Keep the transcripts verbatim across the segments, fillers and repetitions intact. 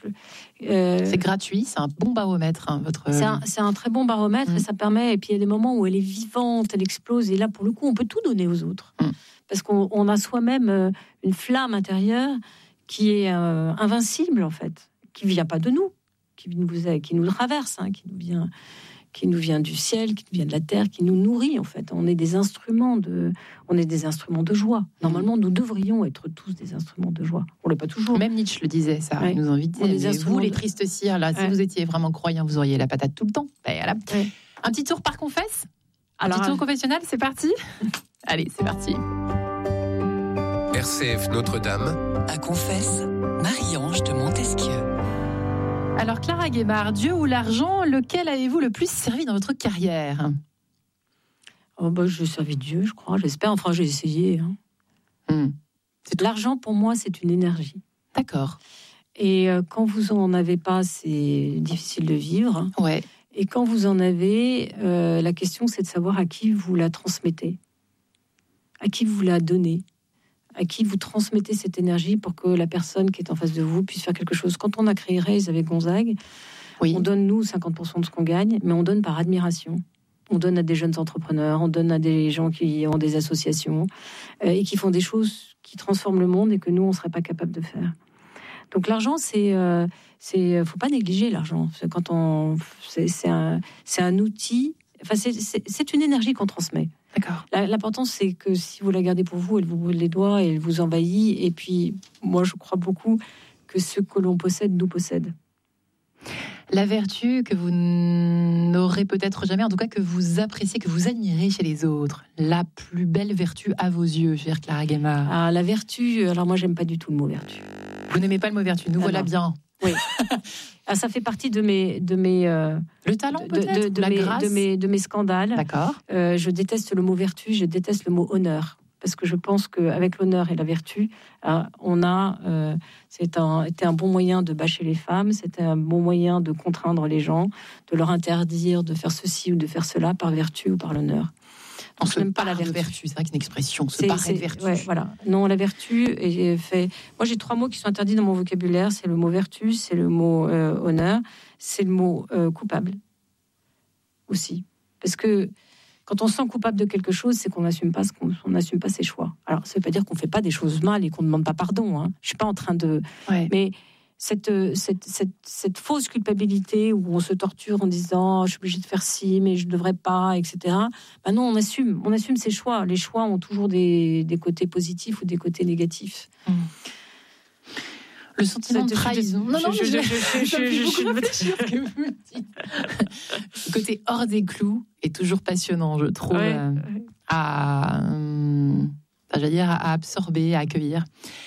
Euh, c'est gratuit, c'est un bon baromètre. Hein, votre... c'est, un, c'est un très bon baromètre mmh. et ça permet. Et puis il y a des moments où elle est vivante, elle explose. Et là, pour le coup, on peut tout donner aux autres. Mmh. Parce qu'on on a soi-même une flamme intérieure qui est euh, invincible, en fait, qui ne vient pas de nous, qui nous, qui nous traverse, hein, qui nous vient... qui nous vient du ciel, qui nous vient de la terre, qui nous nourrit en fait. On est des instruments de, on est des instruments de joie. Normalement, nous devrions être tous des instruments de joie. On l'est pas toujours. Même Nietzsche le disait, ça. Ouais. Il nous invitait. Mais vous, les tristes cires, là, ouais. si vous étiez vraiment croyants, vous auriez la patate tout le temps. Ben, voilà. ouais. Un petit tour par confesse. Un Alors, petit tour euh... confessionnal, c'est parti. Allez, c'est parti. R C F Notre-Dame. À confesse, Marie-Ange de Montesquieu. Alors, Clara Guémard, Dieu ou l'argent, lequel avez-vous le plus servi dans votre carrière ? Oh bah, j'ai servi Dieu, je crois, j'espère. Enfin, j'ai essayé. Hein. Mmh. C'est L'argent, pour moi, c'est une énergie. D'accord. Et euh, quand vous en avez pas, c'est difficile de vivre. Ouais. Et quand vous en avez, euh, la question, c'est de savoir à qui vous la transmettez, à qui vous la donnez, à qui vous transmettez cette énergie pour que la personne qui est en face de vous puisse faire quelque chose. Quand on a créé Raise avec Gonzague, oui. on donne, nous, cinquante pour cent de ce qu'on gagne, mais on donne par admiration. On donne à des jeunes entrepreneurs, on donne à des gens qui ont des associations euh, et qui font des choses qui transforment le monde et que nous, on ne serait pas capable de faire. Donc l'argent, c'est... Euh, c'est faut pas négliger l'argent. C'est quand on, c'est, c'est, un, c'est un outil... Enfin, c'est, c'est, c'est une énergie qu'on transmet. D'accord. L'important, c'est que si vous la gardez pour vous, elle vous brûle les doigts et elle vous envahit. Et puis, moi, je crois beaucoup que ce que l'on possède nous possède. La vertu que vous n'aurez peut-être jamais, en tout cas que vous appréciez, que vous admirez chez les autres. La plus belle vertu à vos yeux, chère Clara Guémard. Ah, la vertu, alors moi, j'aime pas du tout le mot vertu. Vous n'aimez pas le mot vertu, nous ah voilà non. bien. Oui. Ah, ça fait partie de mes de mes euh, le talent peut-être de, de, de, la mes, grâce de mes de mes scandales. D'accord. Euh, je déteste le mot vertu, je déteste le mot honneur parce que je pense qu'avec l'honneur et la vertu, euh, on a euh, c'est un était un bon moyen de bâcher les femmes, c'était un bon moyen de contraindre les gens, de leur interdire de faire ceci ou de faire cela par vertu ou par l'honneur. On se n'aime pas la vertu. vertu. C'est vrai qu'une expression, se paraît de vertu. Ouais, voilà. Non, la vertu est fait. Moi, j'ai trois mots qui sont interdits dans mon vocabulaire. C'est le mot vertu, c'est le mot euh, honneur, c'est le mot euh, coupable aussi. Parce que quand on se sent coupable de quelque chose, c'est qu'on n'assume pas ce qu'on on n'assume pas ses choix. Alors, ça veut pas dire qu'on fait pas des choses mal et qu'on ne demande pas pardon. Hein. Je suis pas en train de. Ouais. Mais Cette, cette, cette, cette fausse culpabilité où on se torture en disant oh, je suis obligée de faire ci, mais je ne devrais pas, et cetera. Ben non, on assume, on assume ses choix. Les choix ont toujours des, des côtés positifs ou des côtés négatifs. Mmh. Le sentiment de trahison. Non, non, je, je, je, je, je, je, je, réfléchir ce que vous me dites. Le côté hors des clous est toujours passionnant, je trouve, ouais. euh, à, euh, j'allais dire, à absorber, à accueillir.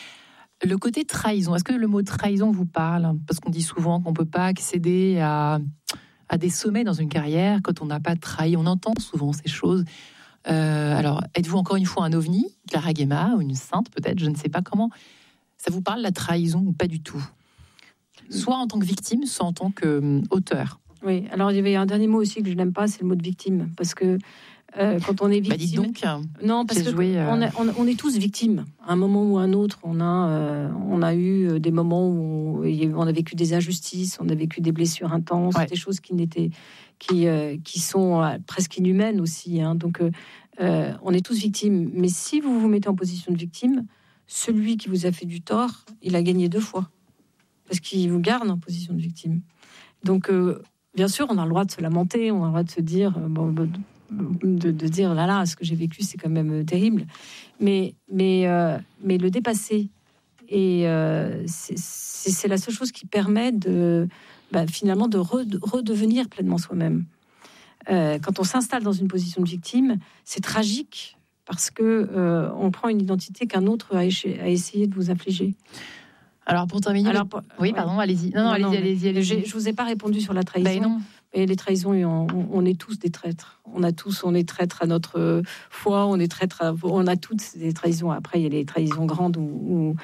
Le côté trahison, est-ce que le mot trahison vous parle ? Parce qu'on dit souvent qu'on ne peut pas accéder à, à des sommets dans une carrière quand on n'a pas trahi. On entend souvent ces choses. Euh, alors, êtes-vous encore une fois un ovni, Clara Guémard, ou une sainte peut-être, je ne sais pas comment. Ça vous parle, la trahison, ou pas du tout ? Soit en tant que victime, soit en tant qu'auteur. Oui, alors il y avait un dernier mot aussi que je n'aime pas, c'est le mot de victime. Parce que Euh, quand on est victime, bah, dis donc, non, parce que joué, euh... on, a, on, on est tous victimes. À un moment ou à un autre, on a, euh, on a eu des moments où on a vécu des injustices, on a vécu des blessures intenses, ouais. des choses qui n'étaient, qui, euh, qui sont euh, presque inhumaines aussi. Hein. Donc, euh, on est tous victimes. Mais si vous vous mettez en position de victime, celui qui vous a fait du tort, il a gagné deux fois, parce qu'il vous garde en position de victime. Donc, euh, bien sûr, on a le droit de se lamenter, on a le droit de se dire, euh, bon. bon De, de dire là là ce que j'ai vécu c'est quand même terrible, mais mais euh, mais le dépasser et euh, c'est, c'est, c'est la seule chose qui permet de bah, finalement de, re, de redevenir pleinement soi-même. Euh, quand on s'installe dans une position de victime, c'est tragique parce que euh, on prend une identité qu'un autre a, éche- a essayé de vous infliger. Alors pour terminer, Alors, pour... oui ouais. pardon, allez-y. Non non, non allez-y, non, allez-y, allez-y. Je, je vous ai pas répondu sur la trahison. Ben non. Et les trahisons, on, on est tous des traîtres. On a tous, on est traîtres à notre foi, on est traîtres, à, on a toutes des trahisons. Après, il y a les trahisons grandes ou, ou,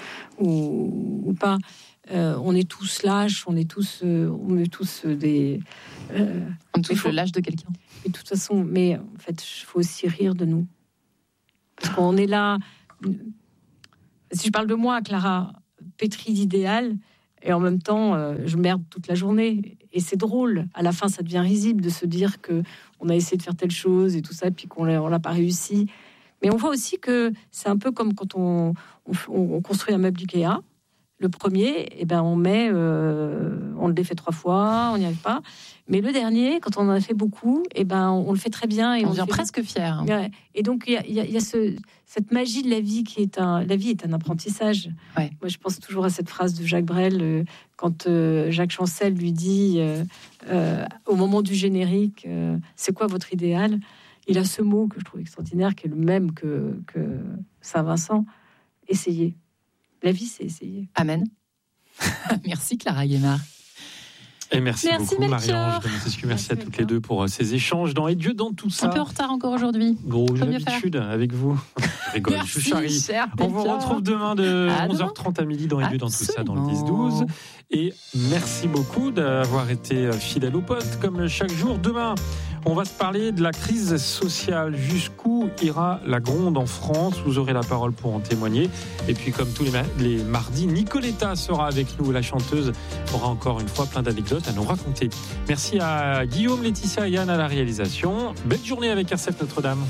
ou, ou pas. Euh, on est tous lâches, on est tous, euh, on est tous des. Euh, on touche le lâche de quelqu'un. Mais de toute façon, mais en fait, il faut aussi rire de nous, parce qu'on est là. Si je parle de moi, Clara, pétrie d'idéal. Et en même temps, euh, je merde toute la journée. Et c'est drôle. À la fin, ça devient risible de se dire que on a essayé de faire telle chose et tout ça, puis qu'on l'a, on l'a pas réussi. Mais on voit aussi que c'est un peu comme quand on, on, on construit un meuble Ikea. Le premier, eh ben, on met, euh, on le défait trois fois, on n'y arrive pas. Mais le dernier, quand on en a fait beaucoup, eh ben, on, on le fait très bien. Et on, on devient fait... presque fier. Ouais. Et donc, il y a, y a, y a ce, cette magie de la vie qui est un... La vie est un apprentissage. Ouais. Moi, je pense toujours à cette phrase de Jacques Brel, euh, quand euh, Jacques Chancel lui dit, euh, euh, au moment du générique, euh, c'est quoi votre idéal ? Il a ce mot que je trouve extraordinaire, qui est le même que, que Saint-Vincent. Essayez. La vie, c'est essayer. Amen. Merci Clara Guémard. Et merci, merci beaucoup Melchior. Marie-Ange de Montesquieu. Merci, merci à toutes les deux pour ces échanges dans Et Dieu dans tout ça. Un peu en retard encore aujourd'hui. Gros, j'ai l'habitude avec vous. Je rigole, merci, je suis charrie. On vous retrouve demain de à onze heures trente à midi dans Et Dieu dans tout ça, dans le dix douze. Et merci beaucoup d'avoir été fidèle au poste comme chaque jour. Demain, on va se parler de la crise sociale. Jusqu'où ira la gronde en France ? Vous aurez la parole pour en témoigner. Et puis, comme tous les, ma- les mardis, Nicoletta sera avec nous. La chanteuse aura encore une fois plein d'anecdotes à nous raconter. Merci à Guillaume, Laetitia et Yann à la réalisation. Belle journée avec R C F Notre-Dame.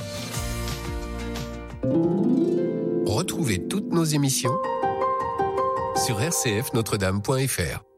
Retrouvez toutes nos émissions sur r c f notre dame point f r.